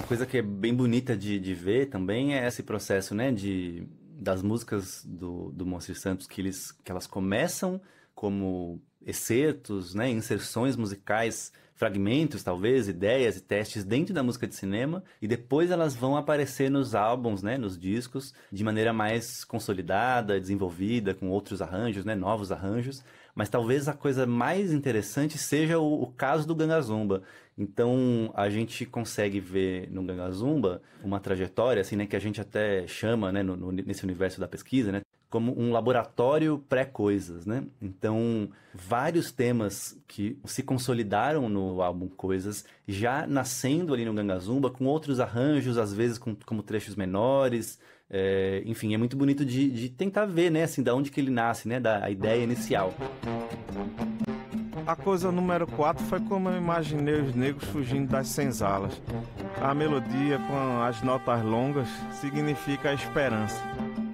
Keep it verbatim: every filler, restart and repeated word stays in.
coisa que é bem bonita de, de ver também é esse processo, né, de, das músicas do, do Moacir Santos, que, eles, que elas começam como excertos, né, inserções musicais, fragmentos, talvez, ideias e testes dentro da música de cinema, e depois elas vão aparecer nos álbuns, né, nos discos, de maneira mais consolidada, desenvolvida, com outros arranjos, né, novos arranjos. Mas talvez a coisa mais interessante seja o, o caso do Ganga Zumba. Então, a gente consegue ver no Ganga Zumba uma trajetória, assim, né, que a gente até chama, né, no, no, nesse universo da pesquisa, né, como um laboratório pré-coisas, né? Então, vários temas que se consolidaram no álbum Coisas, já nascendo ali no Ganga Zumba, com outros arranjos, às vezes com, como trechos menores. É, enfim, é muito bonito de, de tentar ver, né, assim, da onde que ele nasce, né, da ideia inicial. A coisa número quatro foi como eu imaginei os negros fugindo das senzalas. A melodia com as notas longas significa a esperança.